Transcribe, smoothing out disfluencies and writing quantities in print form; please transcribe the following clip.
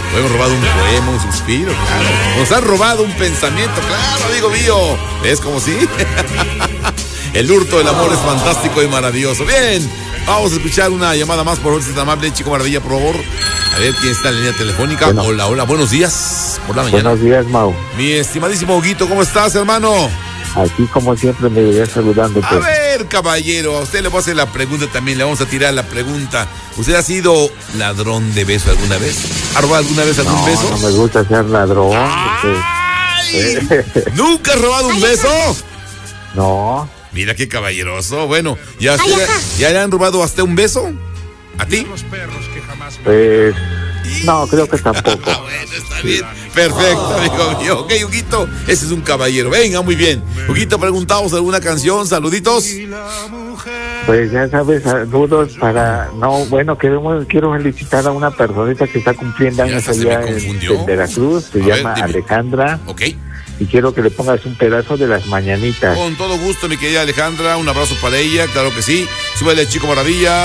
O hemos robado un poema, un suspiro, claro. Nos han robado un pensamiento, claro, amigo mío. ¿Ves como sí? El hurto del amor es fantástico y maravilloso. Bien, vamos a escuchar una llamada más, por favor, si es tan amable, Chico Maravilla, por favor. A ver quién está en la línea telefónica. Bueno. Hola, buenos días. Por la mañana. Buenos días, Mau. Mi estimadísimo Huguito, ¿cómo estás, hermano? Aquí, como siempre, me iré saludándote. A ver, caballero, a usted le voy a hacer la pregunta también, le vamos a tirar la pregunta. ¿Usted ha sido ladrón de beso alguna vez? ¿Ha robado alguna vez algún beso? No me gusta ser ladrón. ¡Ay! ¿Nunca has robado un beso? No. Mira qué caballeroso. Bueno, ¿ya le han robado hasta un beso? ¿A ti? Pues, no, creo que tampoco. Bueno, está bien. Perfecto, amigo mío. Ok, Huguito, ese es un caballero. Venga, muy bien. Huguito, preguntamos alguna canción, saluditos. Pues ya sabes, saludos para... No, bueno, quiero felicitar a una personita que está cumpliendo años allá en Veracruz. Se llama Alejandra. Ok. Y quiero que le pongas un pedazo de las mañanitas. Con todo gusto, mi querida Alejandra. Un abrazo para ella, claro que sí. Súbele, Chico Maravilla.